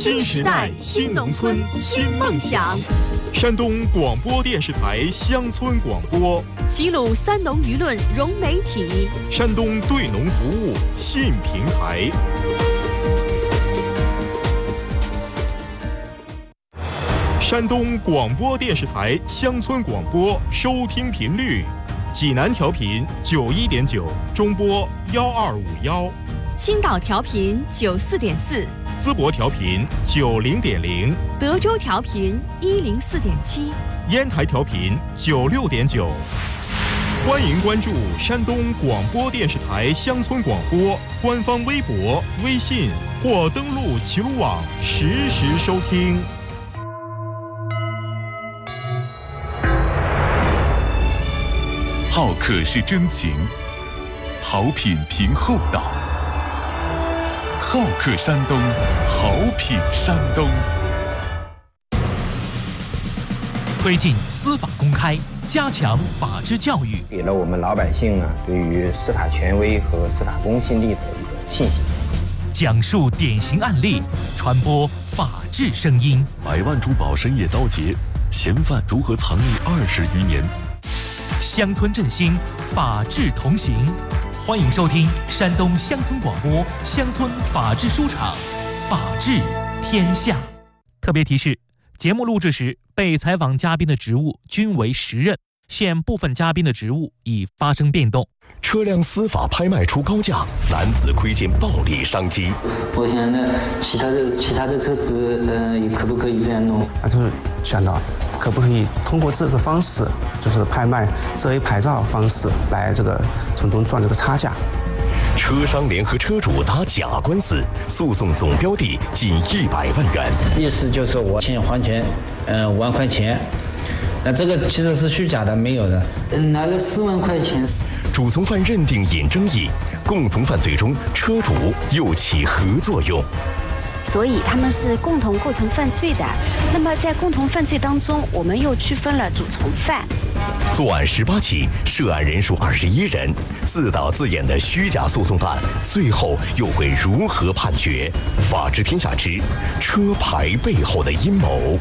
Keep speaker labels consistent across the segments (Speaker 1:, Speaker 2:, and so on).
Speaker 1: 新时代新农村新梦想。山东广播电视台乡村广播，
Speaker 2: 齐鲁三农舆论融媒体，
Speaker 1: 山东对农服务新平台。山东广播电视台乡村广播收听频率：济南调频91.9，中波1251；
Speaker 2: 青岛调频94.4，
Speaker 1: 淄博调频90.0，
Speaker 2: 德州调频104.7，
Speaker 1: 烟台调频96.9。欢迎关注山东广播电视台乡村广播官方微博、微信，或登录齐鲁网实时收听。
Speaker 3: 好客是真情，好品凭厚道。好客山东，好品山东。
Speaker 4: 推进司法公开，加强法治教育，
Speaker 5: 给了我们老百姓对于司法权威和司法公信力的一个信心。
Speaker 4: 讲述典型案例，传播法治声音。
Speaker 6: 百万珠宝深夜遭劫，嫌犯如何藏匿20余年？
Speaker 4: 乡村振兴，法治同行。欢迎收听山东乡村广播乡村法治书场，法治天下。特别提示：节目录制时，被采访嘉宾的职务均为实任，现部分嘉宾的职务已发生变动。
Speaker 6: 车辆司法拍卖出高价，男子窥见暴利商机。
Speaker 7: 我想呢，其他的车子，可不可以这样弄？
Speaker 8: 就是想到，可不可以通过这个方式，就是拍卖这一牌照方式来从中赚这个差价。
Speaker 6: 车商联合车主打假官司，诉讼总标的近100万元。
Speaker 5: 意思就是我欠还钱，5万块钱，那这个其实是虚假的，没有的。
Speaker 7: 拿了4万块钱。
Speaker 6: 主从犯认定引争议，共同犯罪中车主又起何作用？
Speaker 9: 所以他们是共同构成犯罪的。那么在共同犯罪当中，我们又区分了主从犯。
Speaker 6: 作案18起，涉案人数21人，自导自演的虚假诉讼案，最后又会如何判决？法治天下之车牌背后的阴谋。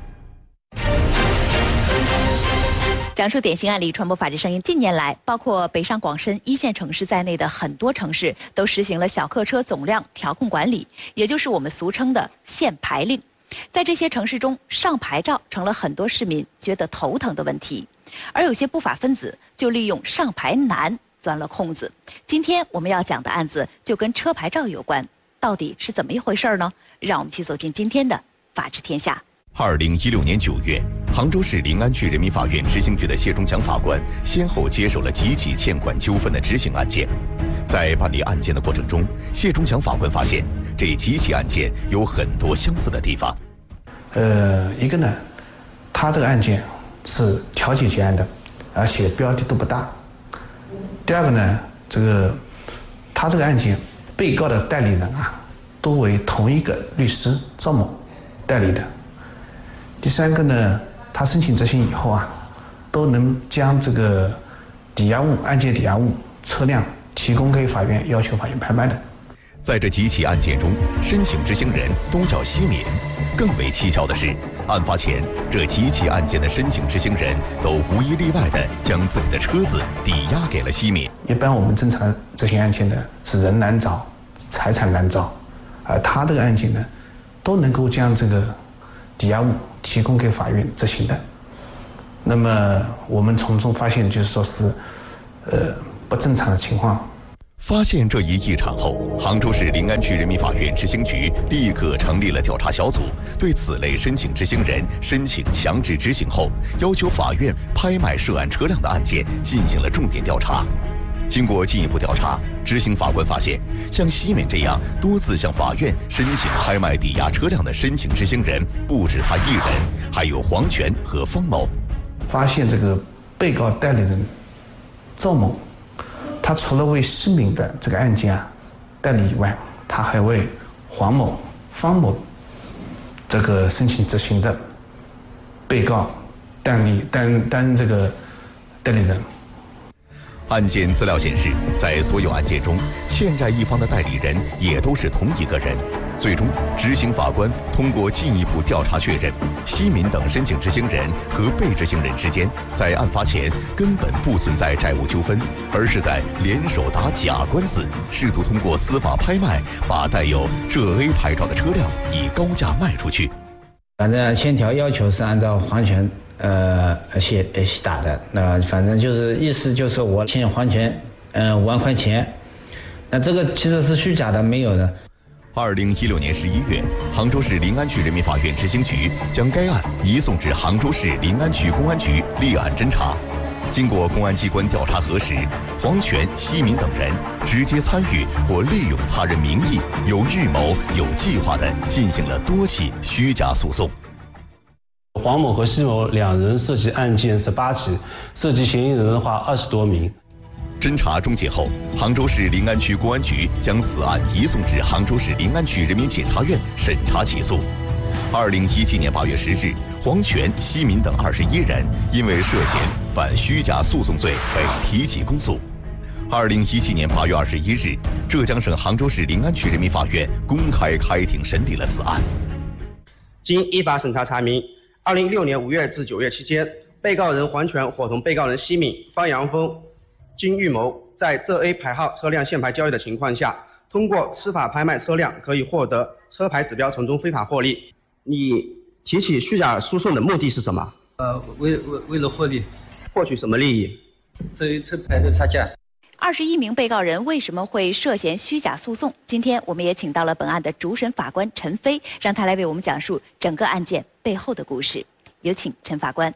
Speaker 10: 讲述典型案例，传播法治声音。近年来，包括北上广深1线城市在内的很多城市都实行了小客车总量调控管理，也就是我们俗称的限牌令。在这些城市中，上牌照成了很多市民觉得头疼的问题，而有些不法分子就利用上牌难钻了空子。今天我们要讲的案子就跟车牌照有关，到底是怎么一回事呢？让我们一起走进今天的法治天下。
Speaker 6: 2016年9月，杭州市临安区人民法院执行局的谢忠强法官先后接手了几起欠款纠纷的执行案件。在办理案件的过程中，谢忠强法官发现这几起案件有很多相似的地方。
Speaker 8: 一个呢，他这个案件是调解结案的，而且标的都不大。第二个呢，他这个案件被告的代理人都为同一个律师赵某代理的。第三个呢，他申请执行以后都能将这个抵押物、案件抵押物、车辆提供给法院，要求法院拍卖的。
Speaker 6: 在这几起案件中，申请执行人都叫西敏。更为蹊跷的是，案发前这几起案件的申请执行人都无一例外地将自己的车子抵押给了西敏。
Speaker 8: 一般我们正常执行案件呢，是人难找，财产难找，而他这个案件呢，都能够将这个抵押物提供给法院执行的。那么我们从中发现，就是说是不正常的情况。
Speaker 6: 发现这一异常后，杭州市临安区人民法院执行局立刻成立了调查小组，对此类申请执行人申请强制执行后，要求法院拍卖涉案车辆的案件进行了重点调查。经过进一步调查，执行法官发现，像西敏这样多次向法院申请拍卖抵押车辆的申请执行人不止他一人，还有黄全和方某。
Speaker 8: 发现这个被告代理人赵某，他除了为西敏的这个案件代理以外，他还为黄某、方某这个申请执行的被告担任这个代理人。
Speaker 6: 案件资料显示，在所有案件中，欠债一方的代理人也都是同一个人。 最终，执行法官通过进一步调查确认，西敏等申请执行人和被执行人之间在案发前根本不存在债务纠纷，而是在联手打假官司，试图通过司法拍卖把带有浙 A 牌照的车辆以高价卖出去。
Speaker 5: 反正签条要求是按照黄权写打的，那反正就是意思就是我欠黄权5万块钱，那这个其实是虚假的，没有的。
Speaker 6: 2016年11月，杭州市临安区人民法院执行局将该案移送至杭州市临安区公安局立案侦查。经过公安机关调查核实，黄权、西敏等人直接参与或利用他人名义，有预谋、有计划地进行了多起虚假诉讼。
Speaker 11: 黄某和西某两人涉及案件18起，涉及嫌疑人的话20多名。
Speaker 6: 侦查终结后，杭州市临安区公安局将此案移送至杭州市临安区人民检察院审查起诉。2017年8月10日，黄权、西敏等21人因为涉嫌犯虚假诉讼罪被提起公诉。2017年8月21日，浙江省杭州市临安区人民法院公开开庭审理了此案。
Speaker 12: 经依法审查查明，2016年5月至9月期间，被告人黄权伙同被告人西敏、方阳峰经预谋，在浙 A 牌号车辆限牌交易的情况下，通过司法拍卖车辆可以获得车牌指标，从中非法获利。你提起虚假诉讼的目的是什么？
Speaker 13: 为了获利。
Speaker 12: 获取什么利益？
Speaker 13: 浙 A 车牌的差价。
Speaker 10: 21名被告人为什么会涉嫌虚假诉讼？今天我们也请到了本案的主审法官陈飞，让他来为我们讲述整个案件背后的故事。有请陈法官。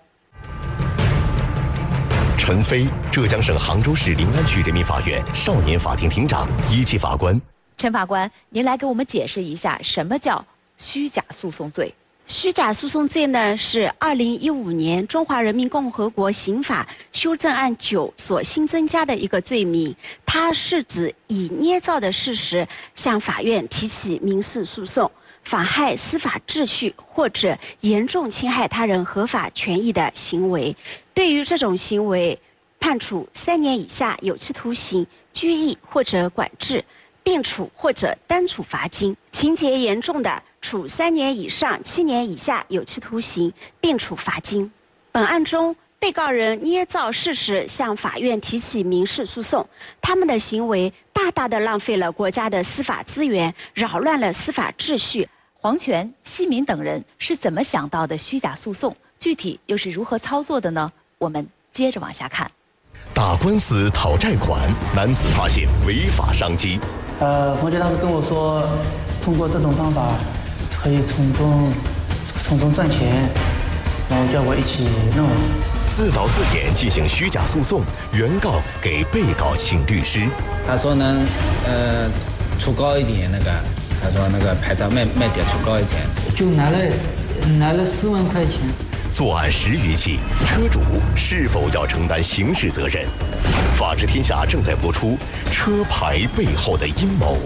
Speaker 6: 陈飞，浙江省杭州市临安区人民法院少年法庭庭长、1级法官。
Speaker 10: 陈法官，您来给我们解释一下什么叫虚假诉讼罪？
Speaker 9: 虚假诉讼罪呢，是2015年《中华人民共和国刑法修正案9》所新增加的一个罪名。它是指以捏造的事实向法院提起民事诉讼，妨害司法秩序或者严重侵害他人合法权益的行为。对于这种行为，判处3年以下有期徒刑、拘役或者管制，并处或者单处罚金；情节严重的，处3年以上7年以下有期徒刑，并处罚金。本案中，被告人捏造事实向法院提起民事诉讼，他们的行为大大的浪费了国家的司法资源，扰乱了司法秩序。
Speaker 10: 黄权、西敏等人是怎么想到的虚假诉讼？具体又是如何操作的呢？我们接着往下看。
Speaker 6: 打官司讨债款，男子发现违法商机。
Speaker 13: 黄权当时跟我说，通过这种方法可以从中赚钱，然后叫我一起弄。
Speaker 6: 自导自演进行虚假诉讼，原告给被告请律师。
Speaker 5: 他说能出高一点那个，他说那个牌照卖点出高一点，
Speaker 13: 就拿了4万块钱。
Speaker 6: 作案10余起，车主是否要承担刑事责任？法治天下正在播出车牌背后的阴谋。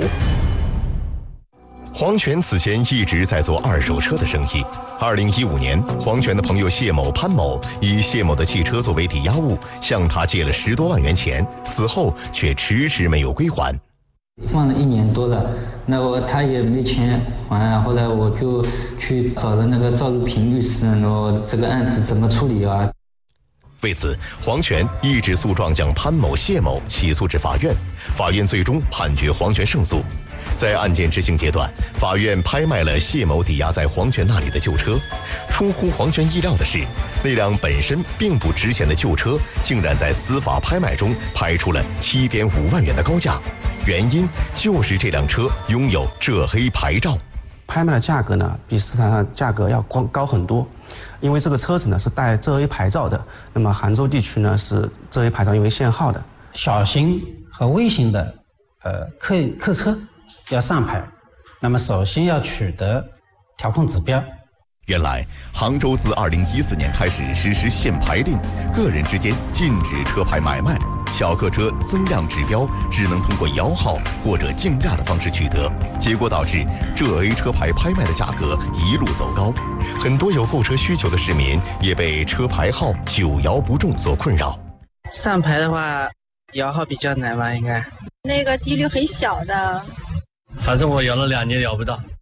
Speaker 6: 黄权此前一直在做2手车的生意。2015年，黄权的朋友谢某、潘某以谢某的汽车作为抵押物，向他借了10多万元钱，此后却迟迟没有归还。
Speaker 13: 放了1年多了，那他也没钱还，后来我就去找了那个赵如平律师，然后这个案子怎么处理啊？
Speaker 6: 为此，黄权一纸诉状将潘某、谢某起诉至法院，法院最终判决黄权胜诉。在案件执行阶段，法院拍卖了谢某抵押在黄权那里的旧车。出乎黄权意料的是，那辆本身并不值钱的旧车，竟然在司法拍卖中拍出了7.5万元的高价。原因就是这辆车拥有浙 A 牌照。
Speaker 8: 拍卖的价格呢，比市场上价格要高很多，因为这个车子呢是带浙 A 牌照的。那么杭州地区呢是浙 A 牌照因为限号的。
Speaker 14: 小型和微型的客车要上牌，那么首先要取得调控指标。
Speaker 6: 原来，杭州自2014年开始实施限牌令，个人之间禁止车牌买卖，小客车增量指标只能通过摇号或者竞价的方式取得，结果导致浙 A 车牌拍卖的价格一路走高，很多有购车需求的市民也被车牌号久摇不中所困扰。
Speaker 15: 上牌的话，摇号比较难吧？应该
Speaker 16: 那个几率很小的。
Speaker 17: 反正我摇了2年摇不到。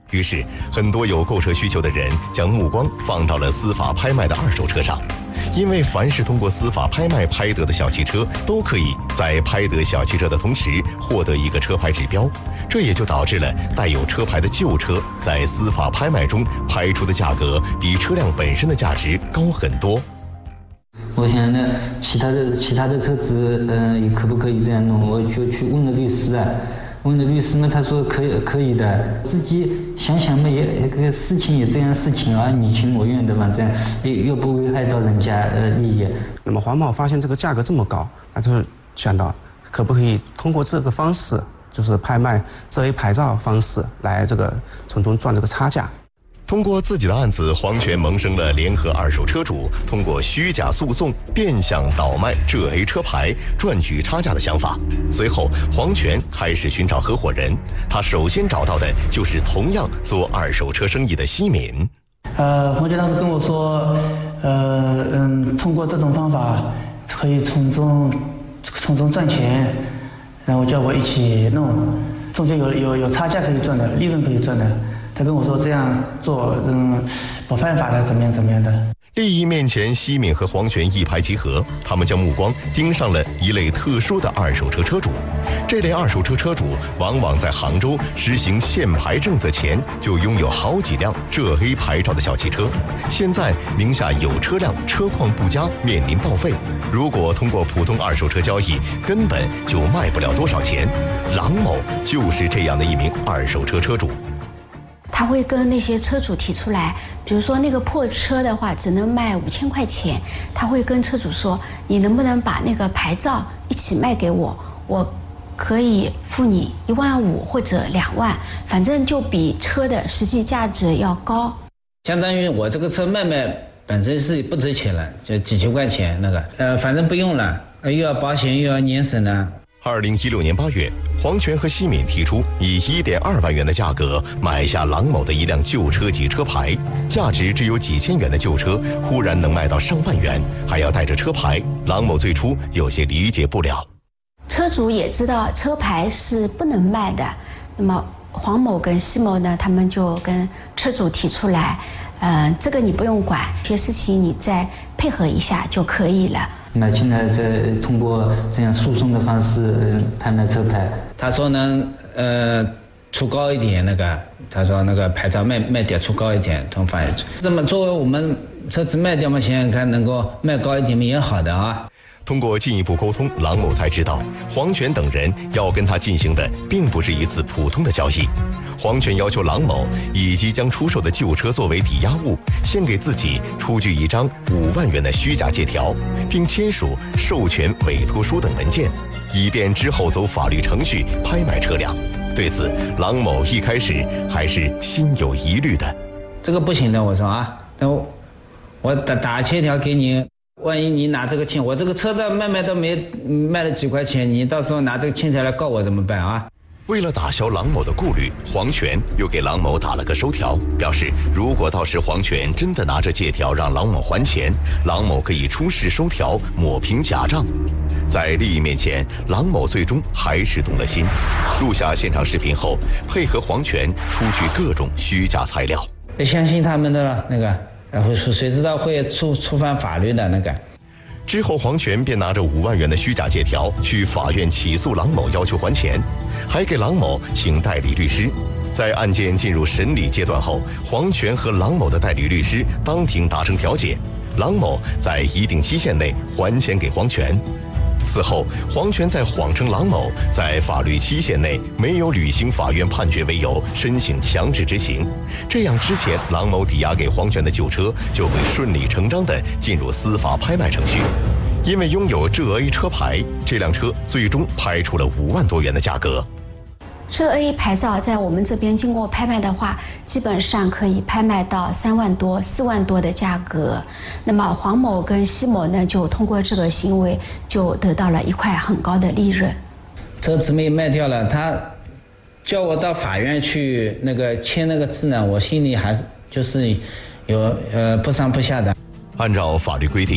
Speaker 6: 于是，很多有购车需求的人将目光放到了司法拍卖的二手车上，因为凡是通过司法拍卖拍得的小汽车，都可以在拍得小汽车的同时获得一个车牌指标，这也就导致了带有车牌的旧车在司法拍卖中拍出的价格比车辆本身的价值高很多。
Speaker 13: 我想呢，其他的车子，可不可以这样弄？我就去问了律师啊。问了律师呢，他说可以的。自己想想嘛，也这个事情也这样事情啊，你情我愿的，反正又不危害到人家利益。
Speaker 12: 那么黄某发现这个价格这么高，他就是想到可不可以通过这个方式，就是拍卖浙 A 牌照方式来这个从中赚这个差价。
Speaker 6: 通过自己的案子，黄泉萌生了联合二手车主通过虚假诉讼变相倒卖浙 A 车牌赚取差价的想法。随后，黄泉开始寻找合伙人，他首先找到的就是同样做二手车生意的西敏。
Speaker 15: 黄泉当时跟我说，通过这种方法可以从中赚钱，然后叫我一起弄，中间有差价可以赚的，利润可以赚的。他跟我说这样做，不犯法的，怎么样的。
Speaker 6: 利益面前，西敏和黄泉一拍即合，他们将目光盯上了一类特殊的二手车车主。这类二手车车主往往在杭州实行限牌政策前就拥有好几辆浙 A 牌照的小汽车，现在名下有车辆，车况不佳，面临报废。如果通过普通二手车交易，根本就卖不了多少钱。郎某就是这样的一名二手车车主。
Speaker 9: 他会跟那些车主提出来，比如说那个破车的话只能卖5000块钱，他会跟车主说，你能不能把那个牌照一起卖给我，我可以付你15000或者2万，反正就比车的实际价值要高。
Speaker 5: 相当于我这个车卖本身是不值钱了，就几千块钱那个，反正不用了，又要保险又要年审呢。
Speaker 6: 2016年8月，黄泉和西敏提出以1.2万元的价格买下郎某的一辆旧车及车牌，价值只有几千元的旧车忽然能卖到上万元，还要带着车牌，郎某最初有些理解不了。
Speaker 9: 车主也知道车牌是不能卖的，那么黄某跟西某呢，他们就跟车主提出来，这个你不用管，这些事情你再配合一下就可以了。
Speaker 13: 买进来再通过这样诉讼的方式拍卖车牌。
Speaker 5: 他说能出高一点那个，他说那个牌照卖点出高一点，同法院这么作为我们车子卖掉嘛，想想看能够卖高一点也好的啊。
Speaker 6: 通过进一步沟通，郎某才知道黄泉等人要跟他进行的并不是一次普通的交易。黄泉要求郎某以即将出售的旧车作为抵押物，先给自己出具一张5万元的虚假借条，并签署授权委托书等文件，以便之后走法律程序拍卖车辆。对此，郎某一开始还是心有疑虑的。
Speaker 5: 这个不行的，我说啊，那我打欠条给你，万一你拿这个欠，我这个车的卖都没卖了几块钱，你到时候拿这个欠条来告我怎么办啊？
Speaker 6: 为了打消郎某的顾虑，黄泉又给郎某打了个收条，表示如果到时黄泉真的拿着借条让郎某还钱，郎某可以出示收条抹平假账。在利益面前，郎某最终还是动了心，录下现场视频后，配合黄泉出具各种虚假材料。
Speaker 5: 相信他们的了，那个，然后谁知道会触犯法律的那个。
Speaker 6: 之后，黄泉便拿着5万元的虚假借条去法院起诉郎某，要求还钱，还给郎某请代理律师。在案件进入审理阶段后，黄泉和郎某的代理律师当庭达成调解，郎某在一定期限内还钱给黄泉。此后，黄泉在谎称郎某在法律期限内没有履行法院判决为由，申请强制执行。这样之前郎某抵押给黄泉的旧车就会顺理成章地进入司法拍卖程序。因为拥有浙 A 车牌，这辆车最终拍出了5万多元的价格。
Speaker 9: 浙 A 牌照在我们这边经过拍卖的话，基本上可以拍卖到3万多、4万多的价格。那么黄某跟西某呢，就通过这个行为就得到了一块很高的利润。
Speaker 5: 车子没卖掉了，他叫我到法院去那个签那个字呢，我心里还是就是有不上不下的。
Speaker 6: 按照法律规定，这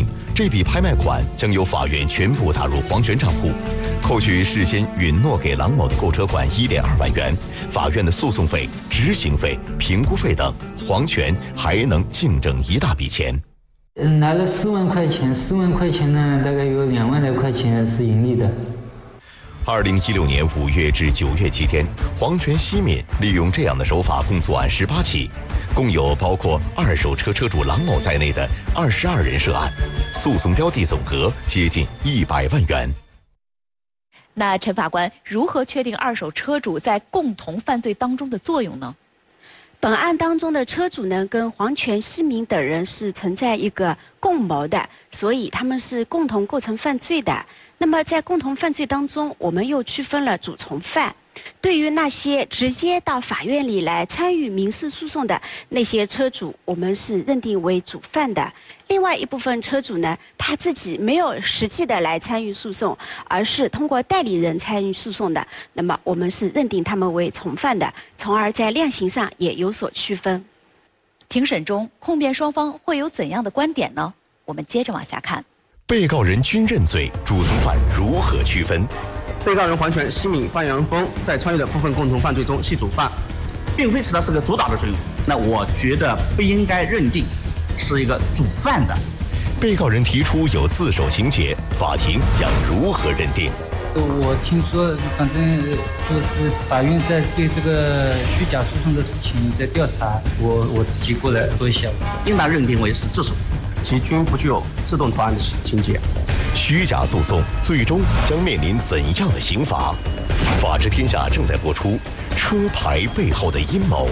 Speaker 6: 这笔拍卖款将由法院全部打入黄全账户，扣去事先允诺给郎某的购车款1.2万元，法院的诉讼费、执行费、评估费等，黄全还能净挣一大笔钱。
Speaker 13: 拿了4万块钱，4万块钱呢，大概有2万来块钱是盈利的。
Speaker 6: 2016年5月至9月期间，黄全、西敏利用这样的手法共作案18起，共有包括二手车车主郎某在内的22人涉案，诉讼标的总额接近100万元。
Speaker 10: 那陈法官，如何确定二手车主在共同犯罪当中的作用呢？
Speaker 9: 本案当中的车主呢，跟黄全、西敏等人是存在一个共谋的，所以他们是共同构成犯罪的。那么在共同犯罪当中，我们又区分了主从犯。对于那些直接到法院里来参与民事诉讼的那些车主，我们是认定为主犯的。另外一部分车主呢，他自己没有实际的来参与诉讼，而是通过代理人参与诉讼的，那么我们是认定他们为从犯的，从而在量刑上也有所区分。
Speaker 10: 庭审中，控辩双方会有怎样的观点呢？我们接着往下看。
Speaker 6: 被告人均认罪，主从犯如何区分？
Speaker 12: 被告人黄全、西敏、方阳峰在参与的部分共同犯罪中系主犯，并非起到是个主导的作用。那我觉得不应该认定是一个主犯的。
Speaker 6: 被告人提出有自首情节，法庭将如何认定？
Speaker 14: 我听说，反正就是法院在对这个虚假诉讼的事情在调查，我自己过来说一下，
Speaker 12: 应当认定为是自首，其均不具有自动投案的情节。
Speaker 6: 虚假诉讼最终将面临怎样的刑罚？法治天下正在播出车牌背后的阴谋。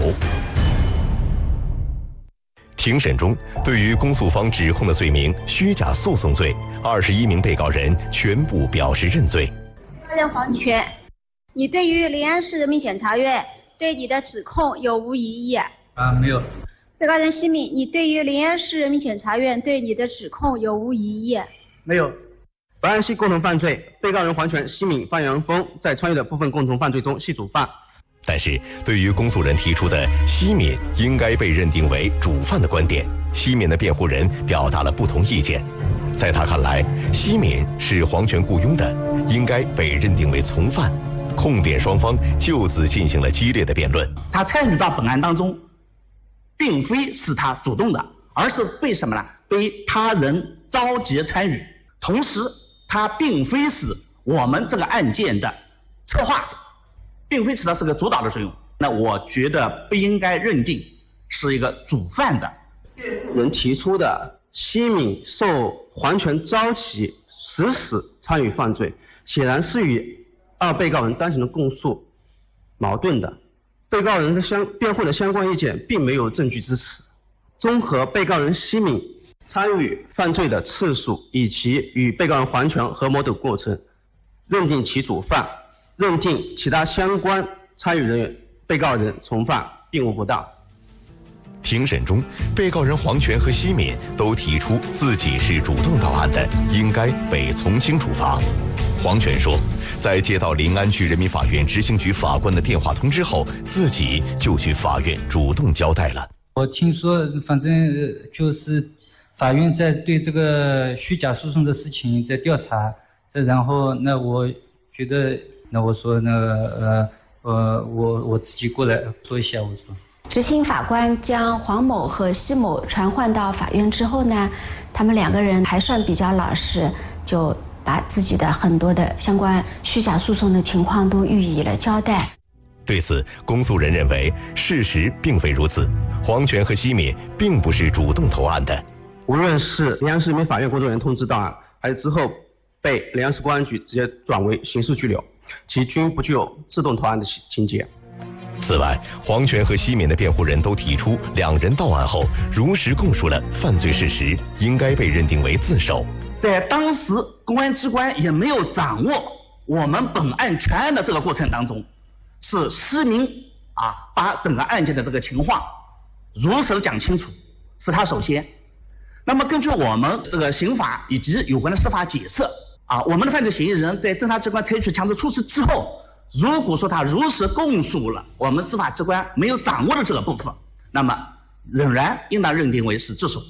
Speaker 6: 庭审中，对于公诉方指控的罪名虚假诉讼罪，21名被告人全部表示认罪。
Speaker 16: 被告人黄全，你对于临安市人民检察院对你的指控有无异议？
Speaker 14: 没有。
Speaker 16: 被告人西敏，你对于临安市人民检察院对你的指控有无异议？
Speaker 12: 没有。本案系共同犯罪，被告人黄全、西敏、方阳峰在参与的部分共同犯罪中系主犯。
Speaker 6: 但是，对于公诉人提出的西敏应该被认定为主犯的观点，西敏的辩护人表达了不同意见。在他看来，西敏是黄全雇佣的，应该被认定为从犯。控辩双方就此进行了激烈的辩论。
Speaker 17: 他参与到本案当中，并非是他主动的，而是被什么呢？被他人召集参与。同时，他并非是我们这个案件的策划者，并非起到是个主导的作用。那我觉得不应该认定是一个主犯的。
Speaker 12: 人提出的西敏受黄全召集实施参与犯罪，显然是与二被告人当前的供述矛盾的。被告人的辩护的相关意见并没有证据支持。综合被告人西敏参与犯罪的次数以及与被告人黄全合谋的过程，认定其主犯，认定其他相关参与人员被告人从犯并无不当。
Speaker 6: 庭审中，被告人黄全和西敏都提出自己是主动到案的，应该被从轻处罚。黄全说，在接到临安区人民法院执行局法官的电话通知后，自己就去法院主动交代了。
Speaker 14: 我听说，反正就是法院在对这个虚假诉讼的事情在调查，然后那我觉得，那我说那个我自己过来说一下，我说。
Speaker 9: 执行法官将黄某和西某传唤到法院之后呢，他们2个人还算比较老实，就把自己的很多的相关虚假诉讼的情况都予以了交代。
Speaker 6: 对此，公诉人认为事实并非如此，黄全和西敏并不是主动投案的。
Speaker 12: 无论是临安市人民法院工作人员通知到案，还是之后被临安市公安局直接转为刑事拘留，其均不具有自动投案的情节。
Speaker 6: 此外，黄全和西敏的辩护人都提出，2人到案后如实供述了犯罪事实，应该被认定为自首。
Speaker 17: 在当时公安机关也没有掌握我们本案全案的这个过程当中，是西敏把整个案件的这个情况如实的讲清楚，是他首先。那么根据我们这个刑法以及有关的司法解释我们的犯罪嫌疑人在侦查机关采取强制措施之后，如果说他如实供述了我们司法机关没有掌握的这个部分，那么仍然应当认定为是自首。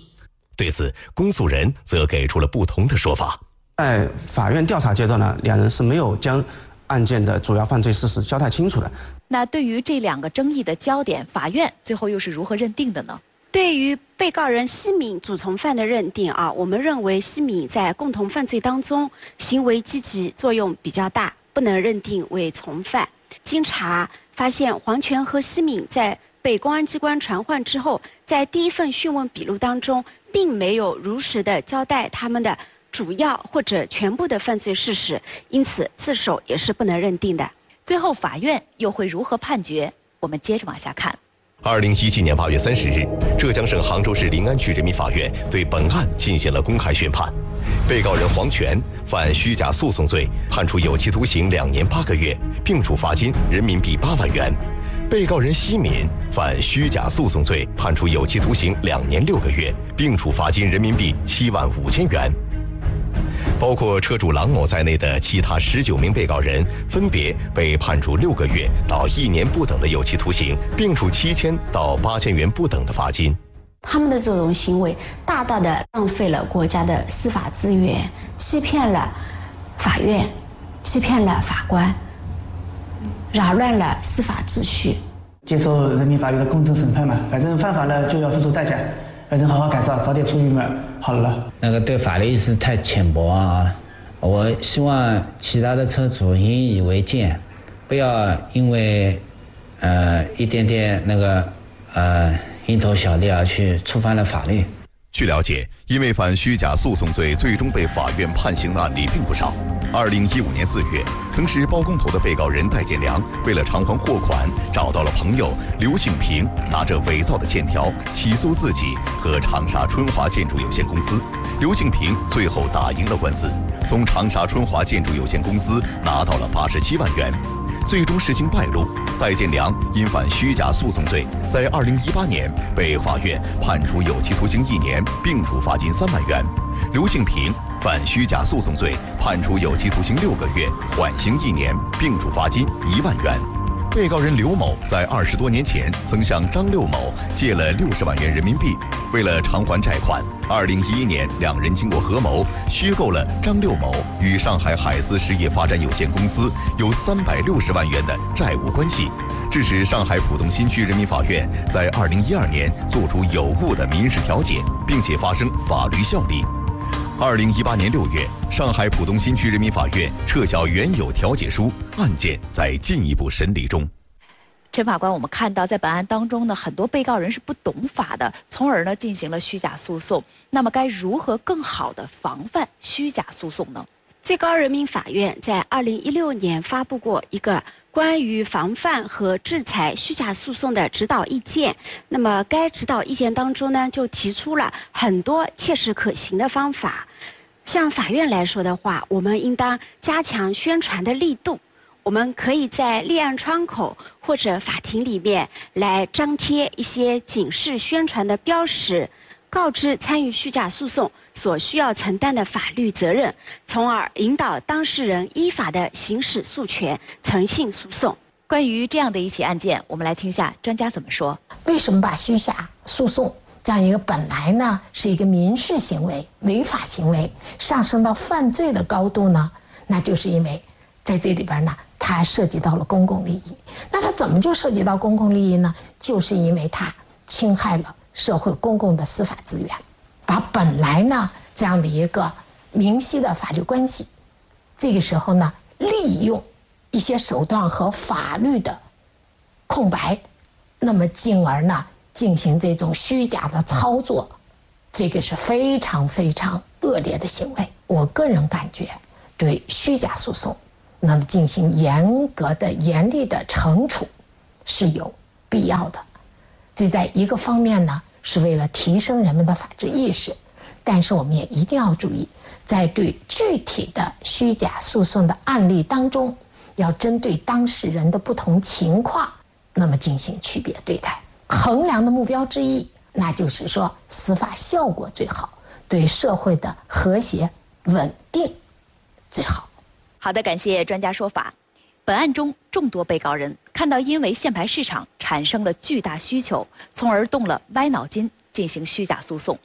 Speaker 6: 对此，公诉人则给出了不同的说法。
Speaker 18: 在法院调查阶段呢，两人是没有将案件的主要犯罪事实交代清楚的。
Speaker 10: 那对于这2个争议的焦点，法院最后又是如何认定的呢？
Speaker 9: 对于被告人西敏主从犯的认定啊，我们认为西敏在共同犯罪当中行为积极作用比较大，不能认定为从犯。经查发现，黄全和西敏在被公安机关传唤之后，在第一份讯问笔录当中，并没有如实的交代他们的主要或者全部的犯罪事实，因此自首也是不能认定的。
Speaker 10: 最后法院又会如何判决？我们接着往下看。
Speaker 6: 2017年8月30日，浙江省杭州市临安区人民法院对本案进行了公开宣判。被告人黄全犯虚假诉讼罪，判处有期徒刑2年8个月，并处罚金人民币8万元。被告人西敏犯虚假诉讼罪，判处有期徒刑2年6个月，并处罚金人民币7万5千元。包括车主郎某在内的其他19名被告人，分别被判处6个月到1年不等的有期徒刑，并处7000到8000元不等的罚金。
Speaker 19: 他们的这种行为大大的浪费了国家的司法资源，欺骗了法院，欺骗了法官，扰乱了司法秩序。
Speaker 15: 接受人民法院的公正审判嘛，反正犯法了就要付出代价，反正好好改造，早点出狱嘛，好了。
Speaker 5: 那个对法律意识太浅薄啊！我希望其他的车主引以为戒，不要因为一点点那个蝇头小利而去触犯了法律。
Speaker 6: 据了解，因为犯虚假诉讼罪最终被法院判刑的案例并不少。2015年4月，曾是包工头的被告人戴建良，为了偿还货款，找到了朋友刘庆平，拿着伪造的欠条起诉自己和长沙春华建筑有限公司。刘庆平最后打赢了官司，从长沙春华建筑有限公司拿到了87万元。最终事情败露，戴建良因犯虚假诉讼罪，在2018年被法院判处有期徒刑1年，并处罚金3万元。刘庆平犯虚假诉讼罪，判处有期徒刑6个月，缓刑1年，并处罚金1万元。被告人刘某在20多年前曾向张六某借了60万元人民币，为了偿还债款，2011年两人经过合谋，虚构了张六某与上海海思实业发展有限公司有360万元的债务关系，致使上海浦东新区人民法院在2012年作出有误的民事调解，并且发生法律效力。2018年6月，上海浦东新区人民法院撤销原有调解书，案件在进一步审理中。
Speaker 10: 陈法官，我们看到在本案当中呢，很多被告人是不懂法的，从而呢进行了虚假诉讼。那么该如何更好的防范虚假诉讼呢？
Speaker 9: 最高人民法院在2016年发布过一个关于防范和制裁虚假诉讼的指导意见。那么该指导意见当中呢，就提出了很多切实可行的方法。像法院来说的话，我们应当加强宣传的力度。我们可以在立案窗口或者法庭里面来张贴一些警示宣传的标识，告知参与虚假诉讼所需要承担的法律责任，从而引导当事人依法的行使诉权，诚信诉讼。
Speaker 10: 关于这样的一起案件，我们来听一下专家怎么说。
Speaker 20: 为什么把虚假诉讼这样一个本来呢是一个民事行为、违法行为上升到犯罪的高度呢？那就是因为在这里边呢，它涉及到了公共利益。那它怎么就涉及到公共利益呢？就是因为它侵害了社会公共的司法资源，把本来呢这样的一个明晰的法律关系，这个时候呢利用一些手段和法律的空白，那么进而呢进行这种虚假的操作，这个是非常非常恶劣的行为。我个人感觉，对虚假诉讼，那么进行严格的、严厉的惩处是有必要的。这在一个方面呢，是为了提升人们的法治意识，但是我们也一定要注意，在对具体的虚假诉讼的案例当中，要针对当事人的不同情况，那么进行区别对待。衡量的目标之一，那就是说司法效果最好，对社会的和谐稳定最好。
Speaker 10: 好的，感谢专家说法。本案中众多被告人看到因为限牌市场产生了巨大需求，从而动了歪脑筋进行虚假诉讼。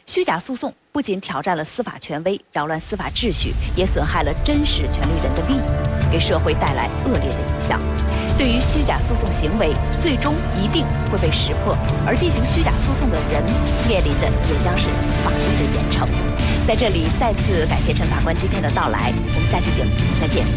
Speaker 10: 虚假诉讼不仅挑战了司法权威，扰乱司法秩序，也损害了真实权利人的利益，给社会带来恶劣的影响。对于虚假诉讼行为，最终一定会被识破，而进行虚假诉讼的人面临的也将是法律的严惩。在这里再次感谢陈法官今天的到来，我们下期节目再见。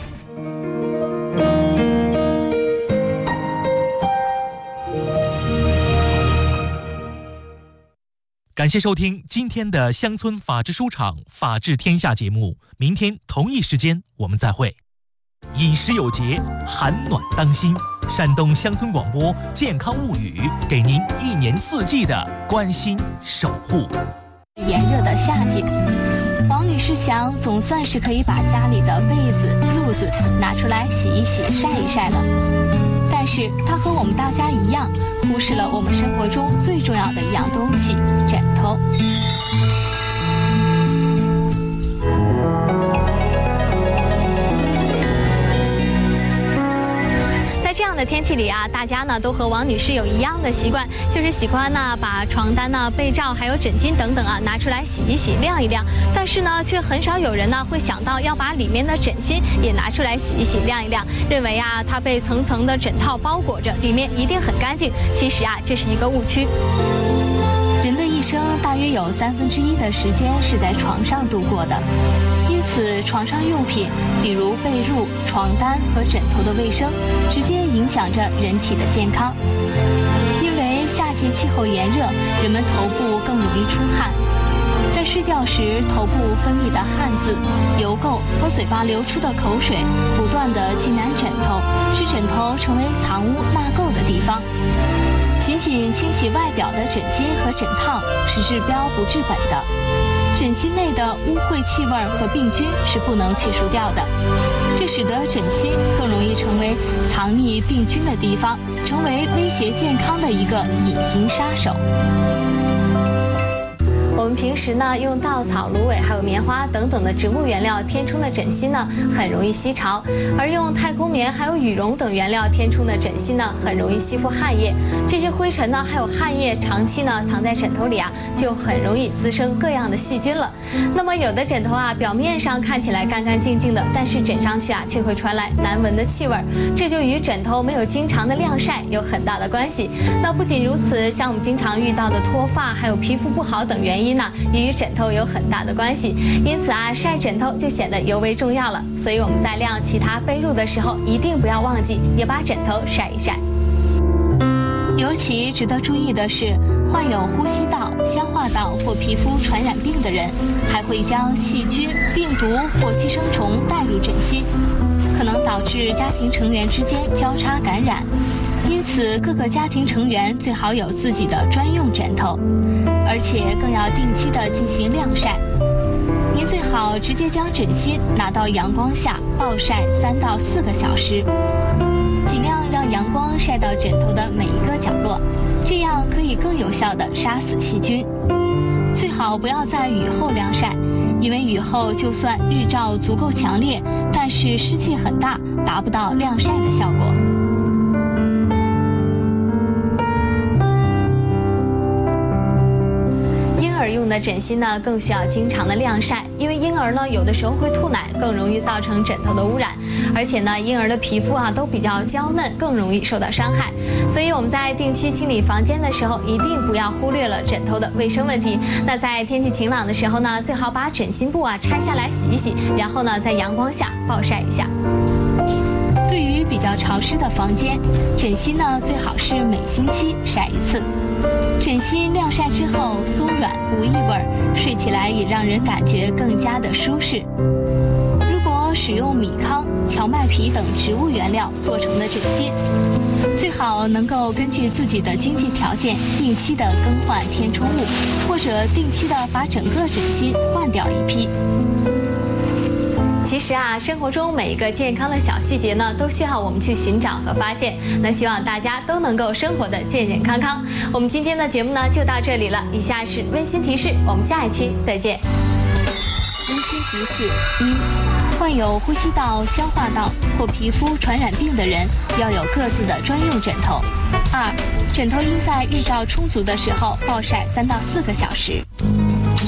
Speaker 4: 感谢收听今天的乡村法治书场法治天下节目，明天同一时间我们再会。饮食有节，寒暖当心。山东乡村广播健康物语，给您一年四季的关心守护。
Speaker 21: 炎热的夏季，王女士想总算是可以把家里的被子、褥子拿出来洗一洗、晒一晒了。但是她和我们大家一样，忽视了我们生活中最重要的一样东西——枕头。这样的天气里啊，大家呢都和王女士有一样的习惯，就是喜欢呢把床单呢、被罩还有枕巾等等啊拿出来洗一洗、晾一晾。但是呢，却很少有人呢会想到要把里面的枕芯也拿出来洗一洗、晾一晾，认为啊它被层层的枕套包裹着，里面一定很干净。其实啊，这是一个误区。人的一生大约有1/3的时间是在床上度过的。因此，床上用品，比如被褥、床单和枕头的卫生，直接影响着人体的健康。因为夏季气候炎热，人们头部更容易出汗，在睡觉时，头部分泌的汗渍、油垢和嘴巴流出的口水，不断地浸染枕头，使枕头成为藏污纳垢的地方。仅仅清洗外表的枕巾和枕套是治标不治本的。枕芯内的污秽气味和病菌是不能去除掉的，这使得枕芯更容易成为藏匿病菌的地方，成为威胁健康的一个隐形杀手。我们平时呢用稻草、芦苇还有棉花等等的植物原料填充的枕芯呢，很容易吸潮；而用太空棉还有羽绒等原料填充的枕芯呢，很容易吸附汗液。这些灰尘呢，还有汗液长期呢藏在枕头里啊，就很容易滋生各样的细菌了。那么有的枕头啊，表面上看起来干干净净的，但是枕上去啊，却会传来难闻的气味，这就与枕头没有经常的晾晒有很大的关系。那不仅如此，像我们经常遇到的脱发，还有皮肤不好等原因呢，也与枕头有很大的关系。因此啊，晒枕头就显得尤为重要了。所以我们在晾其他被褥的时候，一定不要忘记也把枕头晒一晒。尤其值得注意的是，患有呼吸道、消化道或皮肤传染病的人，还会将细菌、病毒或寄生虫带入枕芯，可能导致家庭成员之间交叉感染。因此，各个家庭成员最好有自己的专用枕头，而且更要定期的进行晾晒。您最好直接将枕芯拿到阳光下暴晒3到4个小时，尽量让阳光晒到枕头的每一个角落，这样可以更有效地杀死细菌。最好不要在雨后晾晒，因为雨后就算日照足够强烈，但是湿气很大，达不到晾晒的效果。婴儿用的枕芯呢，更需要经常的晾晒，因为婴儿呢有的时候会吐奶，更容易造成枕头的污染，而且呢婴儿的皮肤啊都比较娇嫩，更容易受到伤害。所以我们在定期清理房间的时候，一定不要忽略了枕头的卫生问题。那在天气晴朗的时候呢，最好把枕芯布啊拆下来洗一洗，然后呢在阳光下暴晒一下。对于比较潮湿的房间，枕芯呢最好是每星期晒一次。枕芯晾晒之后松软无异味，睡起来也让人感觉更加的舒适。如果使用米糠、荞麦皮等植物原料做成的枕芯，最好能够根据自己的经济条件定期的更换填充物，或者定期的把整个枕芯换掉一批。其实啊，生活中每一个健康的小细节呢，都需要我们去寻找和发现。那希望大家都能够生活的健健康康。我们今天的节目呢就到这里了，以下是温馨提示，我们下一期再见。温馨提示：1，患有呼吸道、消化道或皮肤传染病的人要有各自的专用枕头。2，枕头应在日照充足的时候暴晒3到4个小时。